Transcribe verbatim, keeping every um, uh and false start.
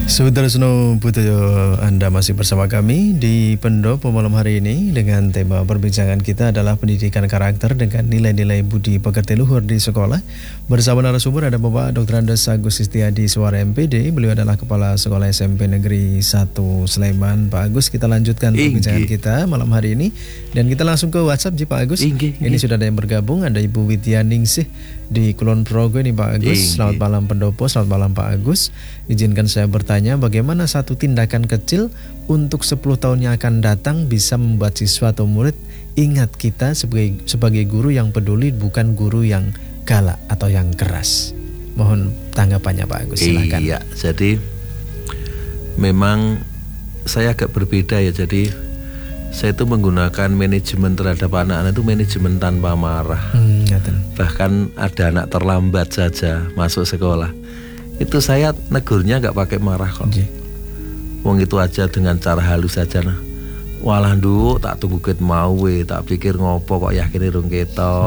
Saudara Seno Butoyo, Anda masih bersama kami di Pendopo malam hari ini dengan tema perbincangan kita adalah pendidikan karakter dengan nilai-nilai budi pekerti luhur di sekolah. Bersama narasumber ada Bapak doktor Andes Agus Istiadi Suara M P D. Beliau adalah Kepala Sekolah S M P Negeri satu Sleman. Pak Agus, kita lanjutkan perbincangan Ingi. kita malam hari ini dan kita langsung ke WhatsApp Ji Pak Agus. Ingi, Ingi. Ini sudah ada yang bergabung, ada Ibu Widya Ningsih di Kulon Progo ini Pak Agus. Ingi. Selamat malam Pendopo, selamat malam Pak Agus. Izinkan saya bertanya, bagaimana satu tindakan kecil untuk sepuluh tahun yang akan datang bisa membuat siswa atau murid ingat kita sebagai sebagai guru yang peduli, bukan guru yang galak atau yang keras. Mohon tanggapannya Pak Agus, silakan. Iya, jadi memang saya agak berbeda ya. Jadi saya itu menggunakan manajemen terhadap anak-anak itu manajemen tanpa marah. Hmm, Bahkan ada anak terlambat saja masuk sekolah, itu saya negurnya nggak pakai marah kok. Okay. Wong itu aja dengan cara halus saja nah. Walah nduk tak tunggu ket mau we, tak pikir ngopo kok yakin irung ketok.